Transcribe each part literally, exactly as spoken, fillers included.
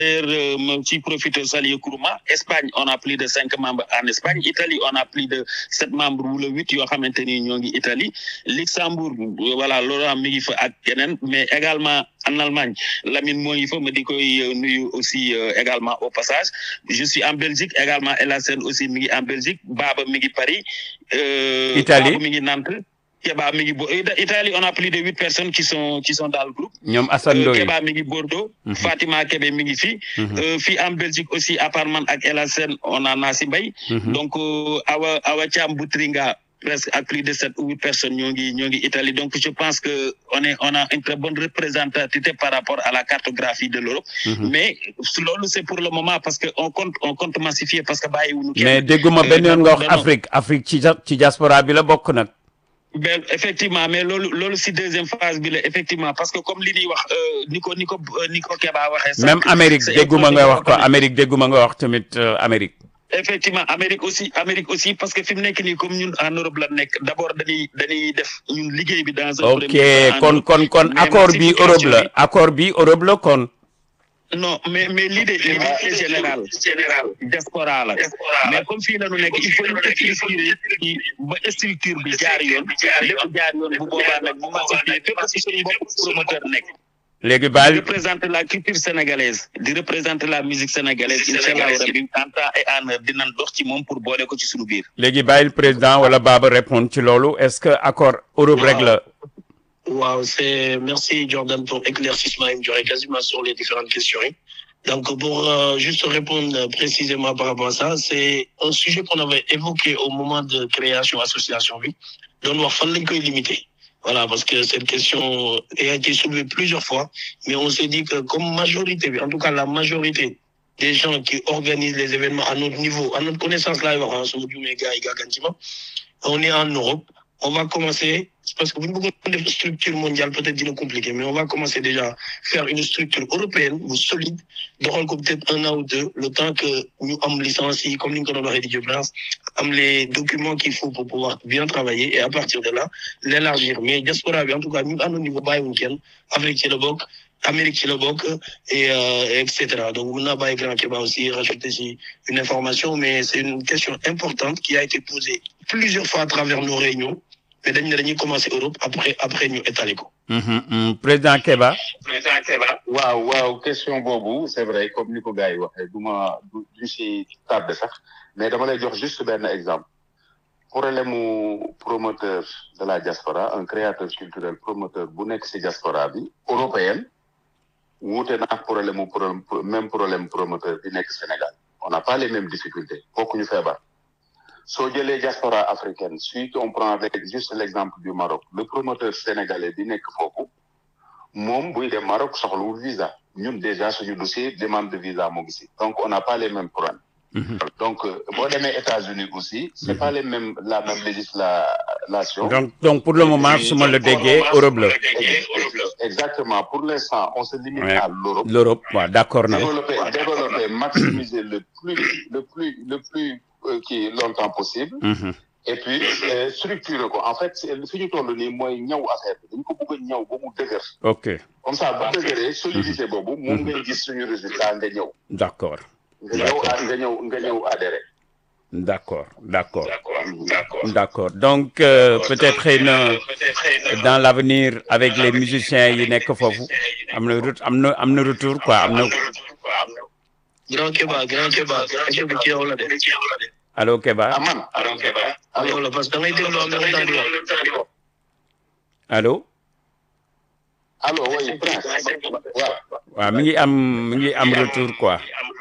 D'ailleurs, euh, ci profite saluer Kourouma. Espagne, on a plus de cinq membres en Espagne. Italie, on a plus de sept membres ou le huit yoo xamante ni ñoo ngi Italie. Luxembourg, voilà, Laurent mi ngi fa ak keneen, mais également en Allemagne, Lamine moo ngi fa ma di koy nuyu aussi euh, également au passage. Je suis en Belgique également, El Hassane aussi mi ngi en Belgique, Baba mi ngi Paris, euh, Italie. Baba mi ngi Nantes. Keba mi ngi bo Italie, on a plus de huit personnes qui sont qui sont dans le groupe. ñoom Assane Ndoye. Keba mi ngi Bordeaux, Mhm. Fatima Kebe mi ngi fi. Mhm. Euh, fii en Belgique aussi à part man ak El Hassane on a Nassi Mbaye. Mhm. Donc euh, Awa Awa Thiam Boutringa presque à plus de sept ou huit personnes ñoo ngi ñoo ngi Italie. Donc je pense que on est on a une très bonne représentativité par rapport à la cartographie de l'Europe. Mhm. Mais loolu c'est pour le moment parce que on compte on compte massifier parce que bàyyiwuñu kenn. mais dégguma Euh, benn yoon nga wax dañoo- Afrique Afrique ci ja- ci diaspora bi la bokk nag. Ben, effectivement mais loolu loolu si deuxième phase bi la effectivement parce que comme li ñuy wax euh, ni ko ni ko euh, ni ko Keba waxee. sànq, même Amérique c'est dégguma un nga wax ko projet Amérique dégguma nga wax tamit euh, Amérique. effectivement Amérique aussi Amérique aussi parce que fi mu nekk nii comme ñun en Europe la nekk d'abord dañuy dañuy def ñun liggéey bi dans un ok premier temps en kon Europe. kon kon Mais accord bi massification Europe la bi- accord bi Europe la kon. non mais mais l'idée l'idée est générale générale diaspora la mais comme fii la ñu nekk il faut ñu structurer ci ba structure bi jaar yoon lépp jaar yoon bu boobaa nag ñu massifier fépp ci suñu mbokk promoteur nekk. léegi di baal représenter la culture sénégalaise di représenter la musique sénégalaise incha allah rabi en temps et en heure dinañ dox ci moom pour boole ko ci suñu biir. léegi bàyyil président wala Baba répondre ci loolu est-ce que accord Europe rek la. Wow, c'est merci Jordan pour éclaircissement et me durer quasiment sur les différentes questions. Donc pour euh, juste répondre précisément par rapport à ça, c'est un sujet qu'on avait évoqué au moment de création association bi. Donc wax fan lañ koy limiter. Voilà, parce que cette question a été soulevée plusieurs fois, mais on s'est dit que comme majorité, en tout cas la majorité des gens qui organisent les événements à notre niveau, à notre connaissance là, on est en Europe. On va commencer, parce que vous avez une structure mondiale peut-être dina compliqué, mais on va commencer déjà à faire une structure européenne ou solide, donc peut-être un an ou deux, le temps que nous avons licence, comme nous avons dit France, avons les documents qu'il faut pour pouvoir bien travailler et à partir de là, l'élargir. Mais diaspora, en tout cas, nous, à notre niveau, Afrique, c'est le boc, Amérique, c'est le boc, et, euh, et cetera. Donc, on a pas grand qui va aussi rajouter ici une information, mais c'est une question importante qui a été posée plusieurs fois à travers nos réunions. Mais dañu ne dañuy commencer Europe après après ñu étaler ko. Mhm, mhm. président Keba. Président Keba. waaw waaw question boobu c'est vrai comme ni ko gars yi waxee du ma du du si tardé sax mais dama lay jox juste benn exemple problème mu promoteur de la diaspora un créateur culturel promoteur bu nekk si diaspora bi européenne wuute na ak problème mu problème même problème promoteur bi nekk Sénégal on n'a pas les mêmes difficultés bokkuñu feebar. soo jëlee diaspora africaine si on prend avec juste l'exemple du Maroc le promoteur sénégalais bi nekk foofu moom buy dem Maroc soxlawul visa ñun déjà suñu dossier demande de visa moo ngi si donc on n'a pas les mêmes problèmes. Mhm. donc boo demee États-Unis aussi c'est pas les mêmes la même législation. donc donc pour le moment su ma la déggee Europe la. exactement pour l'instant on se limite Ouais. à l'Europe. l'Europe waaw d'accord na. développer développer maximiser le plus le plus le plus euh, qui longtemps possible. Mhm. et puis euh, structurer ko en fait fi ñu toll nii mooy ñëw affaire bi dañ ko bëgg a ñëw ba mu dëgër ok comme ça bu dëgëree solidité boobu moom ngay gis suñu résultat nga ñëw d'accord nga ñëw nga ñëw nga ñëw adhéré. d'accord d'accord d'accord d'accord donc euh, peut-être xëy na dans l'avenir avec les musiciens yi nekk foofu am na ret- am na am na retour quoi am na. Grand Keba, grand Keba, grand Keba ci yow la de. allo Keba ah man Grand Keba. Yow la parce que da ngay déglu am na nga daan di wax. allo allo oui Prince waaw waaw mi ngi am mi ngi am retour quoi.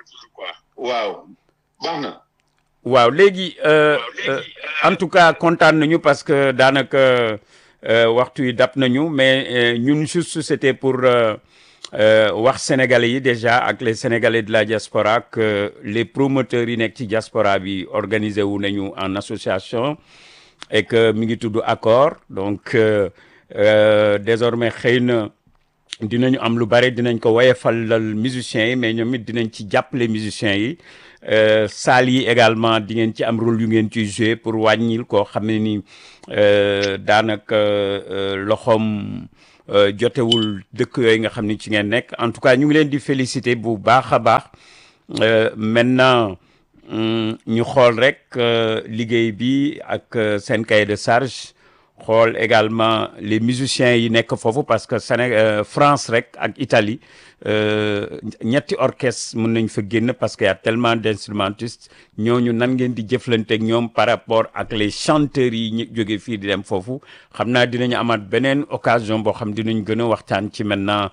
waaw baax na. waaw léegi euh, euh, en tout cas kontaan nañu parce que daanaka euh, waxtu yi dab nañu mais euh, ñun juste c'était pour euh, euh, wax sénégalais yi déjà ak les sénégalais de la diaspora que les promoteurs yi nekk ci diaspora bi organisé wu nañu en association et que mi ngi tudd accord donc euh, euh, désormais xëy na dinañu am lu bare dinañ ko woyefalal musiciens yi mais ñoom it dinañ ci jàppale musiciens yi euh, salle yi également di ngeen ci am rôle yu ngeen ciy jouer pour wàññil koo xam ne ni euh, daanaka euh, loxoom jotewul dëkk yooyu nga xam ni ci ngeen nekk en tout cas ñu ngi leen di féliciter bu baax a baax maintenant ñu xool rek liggéey bi ak seen cahier de charge xool également les musiciens yi nekk foofu parce que Sénégal France rek ak Italie ñetti orchestre mën nañ fa génn parce que y a tellement d'instrumentistes ñooñu nan ngeen di jëflante ak ñoom par rapport ak les chanteurs yi ñu jóge fii di dem foofu xam naa dinañu amaat beneen occasion boo xam dinañ gën a waxtaan ci maintenant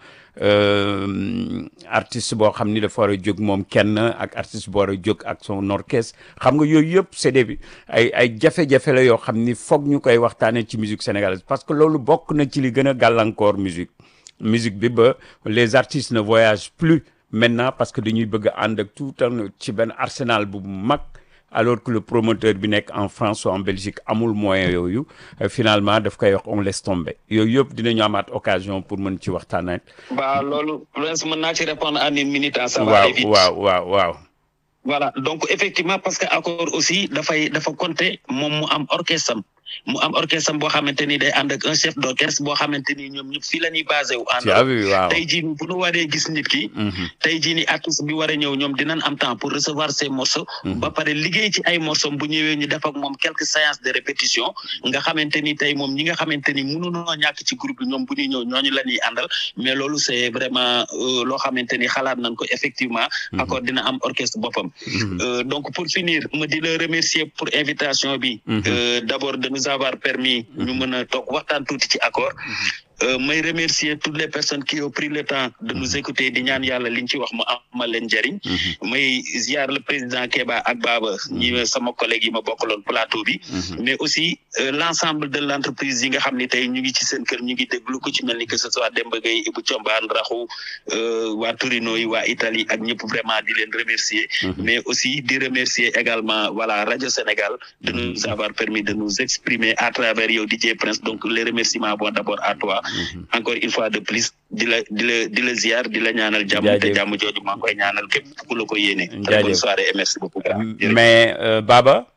artiste boo xam ni dafa war a jóg moom kenn ak artiste boo war a jóg ak son orchestre xam nga yooyu yëpp c'est des ay ay jafe-jafe la yoo xam ni foog ñu koy waxtaanee ci musique sénégalaise parce que loolu bokk na ci li gën a gàllankoor musique musique bi ba les artistes ne voyagent plus maintenant parce que dañuy bëgg a ànd ak tout un ci benn arsenal bu mag alors que le promoteur bi nekk en France ou en Belgique amul moyen yooyu finalement daf koy wax on laisse tomber yooyu yëpp dinañu amaat occasion pour mën ci waxtaanee. waaw loolu Prince mën naa ci répondre en une minute. ça va waaw aller vite. waaw waaw waaw. voilà donc effectivement parce que accord aussi dafay dafa compter moom mu am orchestre am mu am orchestre am boo xamante ni day ànd ak un chef d'orchestre boo xamante ni ñoom ñëpp fii la ñuy basé wu. tu as vu waaw tey jii bu ñu waree gis nit ki. tey jii ni artiste bi war a ñëw ñoom dinañ am temps pour recevoir ces morceaux. ba pare liggéey ci ay morceaux bu ñëwee ñu def ak moom quelques séances de répétition nga xamante ni tey moom ñi nga xamante ni mënuñoo ñàkk ci groupe bi ñoom bu ñuy ñëw ñooñu la ñuy àndal mais loolu c'est vraiment loo xamante ni xalaat nañ ko effectivement. accord dina am orchestre boppam. donc pour finir ma di la remercier pour invitation bi. d'abord de nous avoir permis ñu mën a toog waxtaan tuuti ci accord. Euh, may remercier toutes les personnes qui ont pris le temps de nous écouter di ñaan yàlla liñ ci wax mu amal leen njëriñ. may ziar le président Keba ak Baba ñi sama collègue yi ma bokkaloon plateau bi. mais aussi euh, l'ensemble de l'entreprise yi nga xam ne tey ñu ngi ci seen kër ñu ngi déglu ko ci mel ni que ce soit Demba Gueye Ibou Thiombane Raxu waa Torino yi waa Italie ak ñëpp vraiment di leen remercier. mais aussi di remercier également voilà Radio Sénégal de nous avoir permis de nous exprimer à travers yow D J Prince donc les remerciements vont d'abord à toi. Mm-hmm. encore une fois de plus di la di la di la ziar di la ñaanal jàmm te jàmm jooju maa ngi koy ñaanal képp ku la ko yéene. très bonne soirée et merci beaucoup. mais euh, Baba.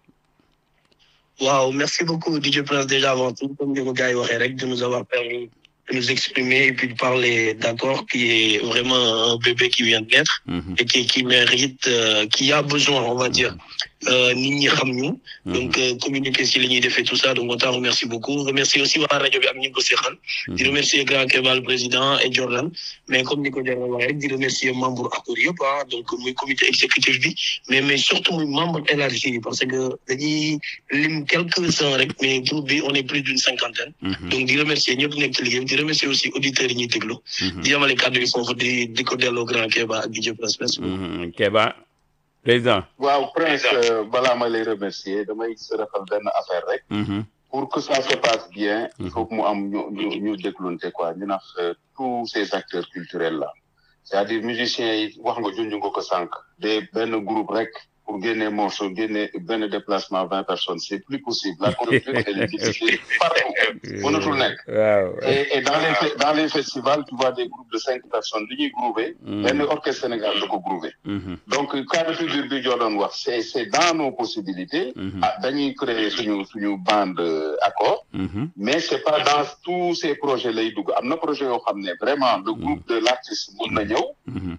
waaw merci beaucoup D J Prince déjà avant tout comme ni ko gars yi waxee rek de nous avoir permis de nous exprimer et puis de parler d'accord qui est vraiment un bébé qui vient de naître. Mm-hmm. et qui qui mérite euh, qui a besoin on va dire. nit ñi xam ñu donc communiquer si li ñuy defee tout ça donc on t'en remercie beaucoup remercier aussi waa rajo bi ak ñi ko seexal di remercier grand Keba le président et Jordan mais comme ni ko Jordan waxee rek di remercier membre accord yëpp ah donc muy comité exécutif bi mais mais surtout muy membre élargi parce que dañuy lim quelques-uns rek mais groupe bi on est plus d'une cinquantaine donc di remercier ñëpp nekk ci liggéey di remercier aussi auditeurs yi ñuy déglu di yamale kàddu yi foofu di di ko delloo grand Keba ak D J Prince merci beaucoup Keba président waaw Prince balaa ma lay remercier damay sërëxal benn affaire rek. pour que ça se passe bien. il faut que mu am ñu ñu ñu déglunte quoi ñu nax tous ces acteurs culturels là. c'est-à-dire musiciens yi wax nga junj nga ko sànq. de benn groupe rek pour génne morceau génne benn déplacement vingt personnes c'est plus possible la conjoncture elle est difficile partout mënatul nekk. et et dans les dans les festivals tu vois des groupes de cinq personnes li ñuy groover. benn orchestre Sénégal da ko groover. donc cas de figure bi Jordan wax c'est c'est dans nos possibilités. ah dañuy créer suñu suñu bande accord. mais c'est pas dans tous ces projets lay dugg am na projet yoo xam ne vraiment le groupe de l'artiste mën na ñëw.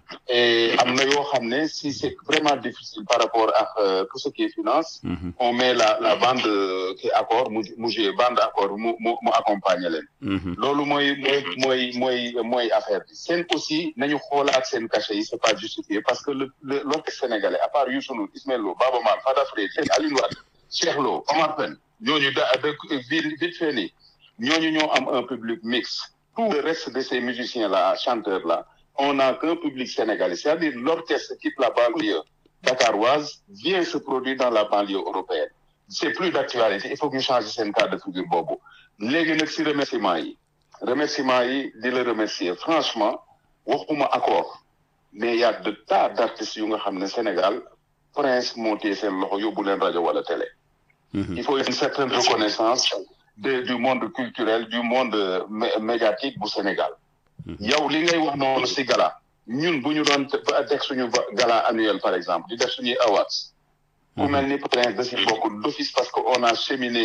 et am na yoo xam ne si c'est vraiment difficile par rapport à euh, tout ce qui est finance. Mm-hmm. on met la la bande euh, qui est accord mu mu jouer bande accord mu mu mu accompagner leen. loolu mooy mooy mooy mooy mooy affaire bi seen aussi nañu xoolaat seen cachet yi c'est pas justifié parce que le le l'orchestre sénégalais à part Youssou Ndour Ismaël Lo Baba Maal Fada Freddy Alioune Wade Cheikh Lo Omar Pène ñooñu da de vite vite fait nii ñooñu ñoo am un public mixte tout le reste de ces musiciens là chanteurs là on n'a qu'un public sénégalais c'est-à-dire l'orchestre quitte la banlieue dakaroise vient se produire dans la banlieue européenne c'est plus d'actualité il faut que ñu changer seen cas de figure boobu léegi nag si remerciement yi remerciement yi di la remercier franchement waxuma accord mais y a de tas d'artistes yu nga xam ne Sénégal Prince moo téye seen loxo yóbbu leen rajo wala télé. il faut une certaine reconnaissance de du monde culturel du monde médiatique bu Sénégal. yow li ngay wax noonu si gala ñun bu ñu doon teg suñu gala annuel par exemple di def suñuy awards ku mel ni Prince da si bokk d'office parce que on a cheminé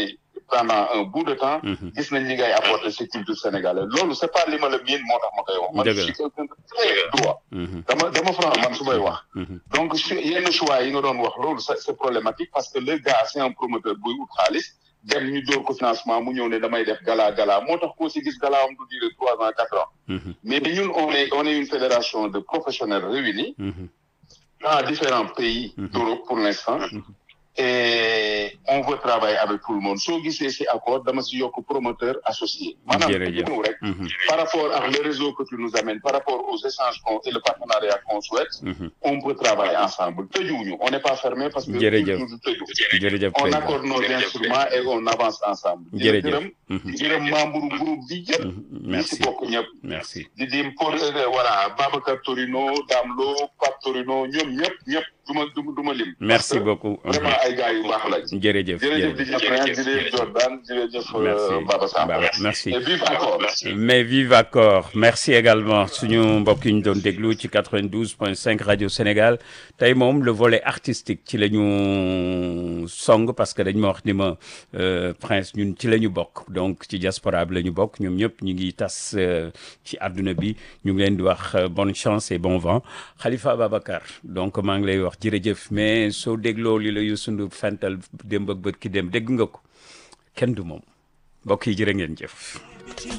pendant un bout de temps. gis nañ li ngay apporter ci culture sénégalaise loolu c'est pas li ma la miin moo tax ma koy wax. man je suis quelqu'un de très droit. dama dama franc man su may wax. donc yenn choix yi nga doon wax loolu c'est problématique parce que le gars c'est un promoteur buy ut xaalis dem ñu door ko financement mu ñëw ne damay def gala gala moo tax koo ci gis gala am du durer trois ans quatre ans. mais ñun on est on est une fédération de professionnels réunis. dans différents pays d'Europe pour l'instant. et on veut travailler avec tout le monde soo gisee ci accord dama ci yokk promoteur associé. maanaam ñëw rek. par rapport ak le réseau que tu nous amènes par rapport aux échanges qu'on et le partenariat qu'on souhaite. on peut travailler ensemble tëjuwuñu on n'est pas fermé parce que. jërëjëf jërëjëf on accorde nos instruments et on avance ensemble. jërëjëf di gërëm membre groupe bi yëpp. merci di bokk ñëpp. merci di di pour voilà Babacar Torino Dame Lo Pape Torino ñoom ñëpp ñëpp du ma du ma lim. merci beaucoup. vraiment ay gars yu baax lañ. jërëjëf jërëjëf di jërëjëf Jordan jërëjëf Baba Samba. merci et vive encore. mais vive encore merci également suñu mbokk yi ñu doon déglu ci quatre-vingt-douze point cinq rajo Sénégal tey moom le volet artistique ci la ñu song parce que dañ ma wax ni ma Prince ñun ci la ñu bokk donc ci diaspora bi la ñu bokk ñoom ñëpp ñu ngi tas ci àdduna bi ñu ngi leen di wax bonne chance et bon vent Khalifa Ababacar donc maa ngi lay wax jërëjëf mais soo dégloo li la Youssou Ndour fental démb ak bët ki dem dégg nga ko kenn du moom mbokk yi jërë ngeen jëf.